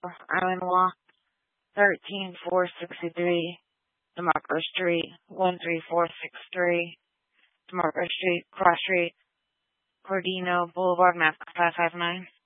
Island Law, 13463, DeMarco Street, 13463, DeMarco Street, Cross Street, Cordino Boulevard, map 559.